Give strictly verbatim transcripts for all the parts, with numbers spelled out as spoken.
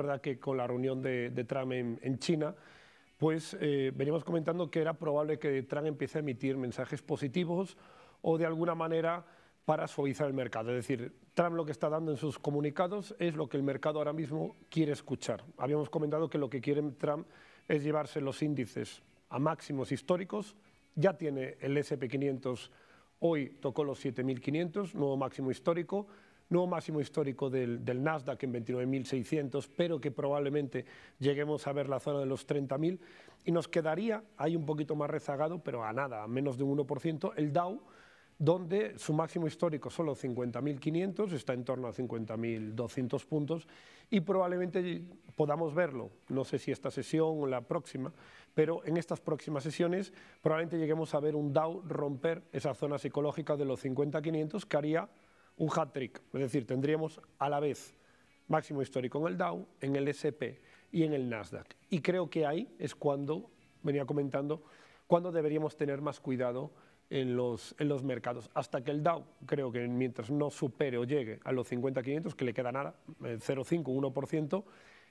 verdad que con la reunión de, de Trump en, en China, pues eh, veníamos comentando que era probable que Trump empiece a emitir mensajes positivos o de alguna manera para suavizar el mercado. Es decir, Trump lo que está dando en sus comunicados es lo que el mercado ahora mismo quiere escuchar. Habíamos comentado que lo que quiere Trump es llevarse los índices a máximos históricos. Ya tiene el ese and pe quinientos, hoy tocó los siete mil quinientos, nuevo máximo histórico. Nuevo máximo histórico del, del Nasdaq en veintinueve mil seiscientos, pero que probablemente lleguemos a ver la zona de los treinta mil, y nos quedaría ahí un poquito más rezagado, pero a nada, a menos de un uno por ciento, el Dow, donde su máximo histórico son los cincuenta mil quinientos, está en torno a cincuenta mil doscientos puntos, y probablemente podamos verlo, no sé si esta sesión o la próxima, pero en estas próximas sesiones probablemente lleguemos a ver un Dow romper esa zona psicológica de los cincuenta quinientos, que haría un hat-trick, es decir, tendríamos a la vez máximo histórico en el Dow, en el ese and pe y en el Nasdaq. Y creo que ahí es cuando, venía comentando, cuando deberíamos tener más cuidado en los, en los mercados. Hasta que el Dow, creo que mientras no supere o llegue a los cincuenta quinientos, que le queda nada, cero coma cinco, uno por ciento,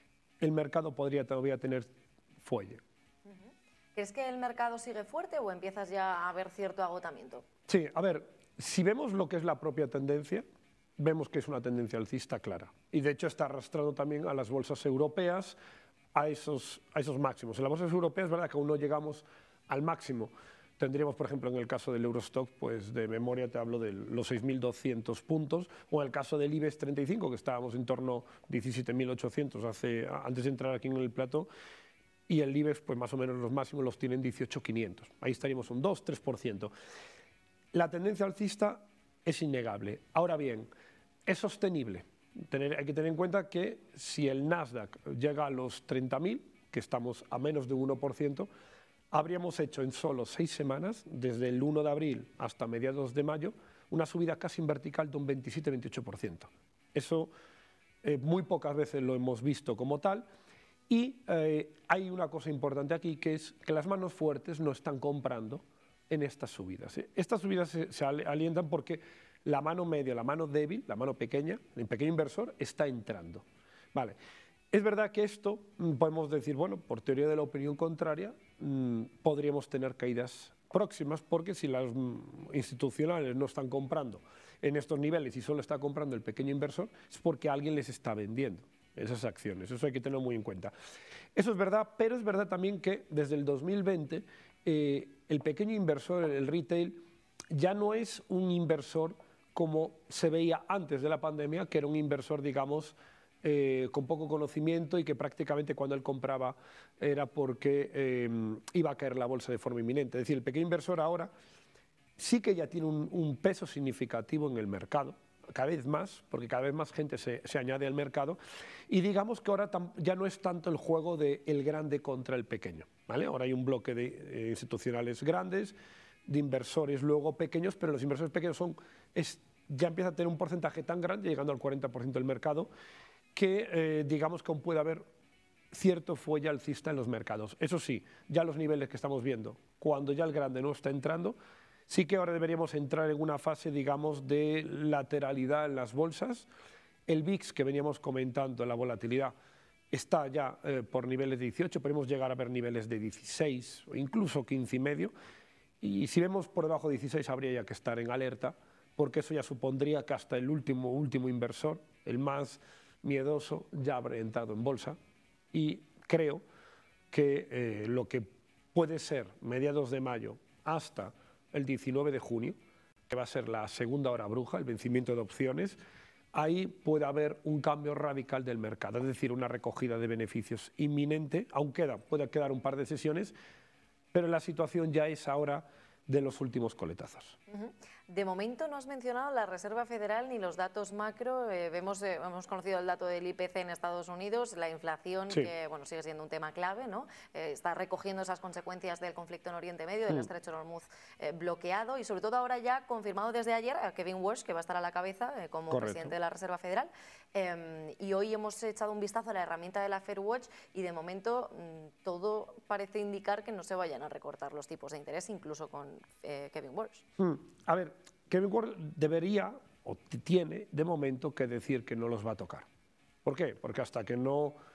el mercado podría todavía tener fuelle. ¿Crees que el mercado sigue fuerte o empiezas ya a ver cierto agotamiento? Sí, a ver, si vemos lo que es la propia tendencia, vemos que es una tendencia alcista clara. Y de hecho está arrastrando también a las bolsas europeas a esos, a esos máximos. En las bolsas europeas es verdad que aún no llegamos al máximo. Tendríamos, por ejemplo, en el caso del Eurostock, pues de memoria te hablo de los seis mil doscientos puntos, o en el caso del IBEX treinta y cinco, que estábamos en torno a diecisiete mil ochocientos hace, antes de entrar aquí en el plató, y el IBEX, pues más o menos los máximos los tienen dieciocho mil quinientos. Ahí estaríamos un dos a tres por ciento. La tendencia alcista es innegable. Ahora bien, es sostenible. Tener, hay que tener en cuenta que si el Nasdaq llega a los treinta mil, que estamos a menos de un uno por ciento, habríamos hecho en solo seis semanas, desde el uno de abril hasta mediados de mayo, una subida casi en vertical de un veintisiete a veintiocho por ciento. Eso eh, muy pocas veces lo hemos visto como tal. Y eh, hay una cosa importante aquí, que es que las manos fuertes no están comprando en estas subidas. ¿eh? Estas subidas se, se alientan porque la mano media, la mano débil, la mano pequeña, el pequeño inversor está entrando. Vale. Es verdad que esto, podemos decir, bueno, por teoría de la opinión contraria, mmm, podríamos tener caídas próximas, porque si las mmm, institucionales no están comprando en estos niveles y solo está comprando el pequeño inversor, es porque alguien les está vendiendo esas acciones. Eso hay que tenerlo muy en cuenta. Eso es verdad, pero es verdad también que desde el dos mil veinte eh, el pequeño inversor, el retail, ya no es un inversor como se veía antes de la pandemia, que era un inversor, digamos, eh, con poco conocimiento y que prácticamente cuando él compraba era porque eh, iba a caer la bolsa de forma inminente. Es decir, el pequeño inversor ahora sí que ya tiene un, un peso significativo en el mercado, cada vez más, porque cada vez más gente se, se añade al mercado, y digamos que ahora tam, ya no es tanto el juego de el grande contra el pequeño, ¿vale? Ahora hay un bloque de eh, institucionales grandes, de inversores luego pequeños, pero los inversores pequeños son, es, ya empieza a tener un porcentaje tan grande, llegando al cuarenta por ciento del mercado, que eh, digamos que aún puede haber cierto fuelle alcista en los mercados. Eso sí, ya los niveles que estamos viendo, cuando ya el grande no está entrando, sí que ahora deberíamos entrar en una fase, digamos, de lateralidad en las bolsas. El V I X, que veníamos comentando, la volatilidad, está ya eh, por niveles de dieciocho, podemos llegar a ver niveles de dieciséis o incluso quince y medio. Y si vemos por debajo de dieciséis habría ya que estar en alerta, porque eso ya supondría que hasta el último, último inversor, el más miedoso, ya habrá entrado en bolsa. Y creo que eh, lo que puede ser mediados de mayo hasta el diecinueve de junio, que va a ser la segunda hora bruja, el vencimiento de opciones, ahí puede haber un cambio radical del mercado, es decir, una recogida de beneficios inminente, aún queda, puede quedar un par de sesiones, pero la situación ya es ahora de los últimos coletazos. Uh-huh. De momento no has mencionado la Reserva Federal ni los datos macro. Eh, vemos, eh, hemos conocido el dato del I P C en Estados Unidos, la inflación, sí, que bueno, sigue siendo un tema clave, ¿no? Eh, está recogiendo esas consecuencias del conflicto en Oriente Medio, del mm. estrecho de Hormuz eh, bloqueado, y sobre todo ahora ya confirmado desde ayer a Kevin Warsh, que va a estar a la cabeza eh, como Correcto. presidente de la Reserva Federal. Eh, y hoy hemos echado un vistazo a la herramienta de la FedWatch y de momento mmm, todo parece indicar que no se vayan a recortar los tipos de interés, incluso con eh, Kevin Warsh. Mm. A ver, Kevin Warsh debería, o tiene de momento, que decir que no los va a tocar. ¿Por qué? Porque hasta que no